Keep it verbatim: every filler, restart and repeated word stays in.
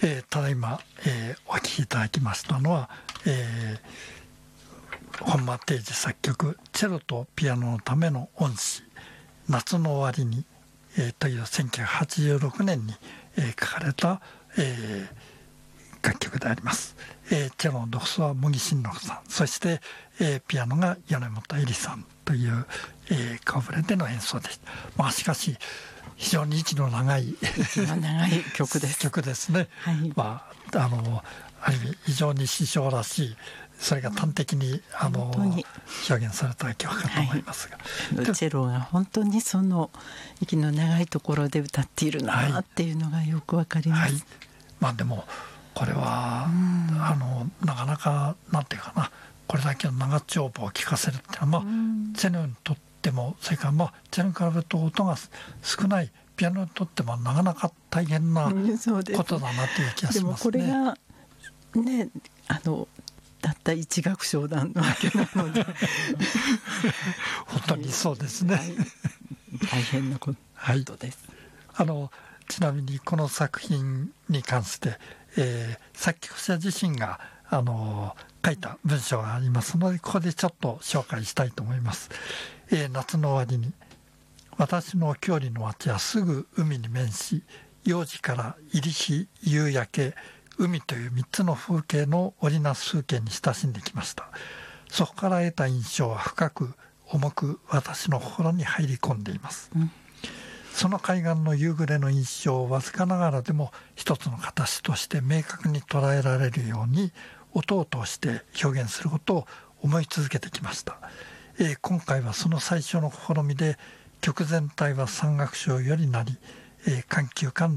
えー、ただいま、えー、お聴きいただきましたのは、えー、本間定治作曲チェロとピアノのための音詩夏の終わりに、えー、というせんきゅうひゃくはちじゅうろくねんに、えー、書かれた、えー、楽曲であります。えー、チェロの独奏は茂木伸六さん、そして、えー、ピアノが米本恵里さんという、えー、顔ぶれでの演奏でした。まあ、しかし非常に息の長い長い曲です曲ですね。はい、まあ、あのある意味非常に師匠らしい、それが端的に、うん、あの表現された曲かと思いますが、 はい、チェロが本当にその息の長いところで歌っているなっていうのがよくわかります。はいはい、 まあ、でもこれは、うん、あのなかなかなんていうかな、これだけの長丁場を聴かせるっていうのは、まあ、うん、チェロにとっても、それからまあチェロに比べると音が少ないピアノにとってもなかなか大変なことだなという気がしますね。 でもこれがね、あのたった一楽章なわけなので本当にそうですね、はい、 大変なことです。はい、 あのちなみにこの作品に関して、えー、作曲者自身があの書いた文章がありますので、ここでちょっと紹介したいと思います。えー、夏の終わりに、私の郷里の町はすぐ海に面し、幼児から入り日、夕焼け、海という三つの風景の織りなす風景に親しんできました。そこから得た印象は深く重く私の心に入り込んでいます。うん、その海岸の夕暮れの印象をわずかながらでも一つの形として明確に捉えられるように音を通して表現することを思い続けてきました。えー、今回はその最初の試みで曲全体は三楽章よりなり、えー、緩急感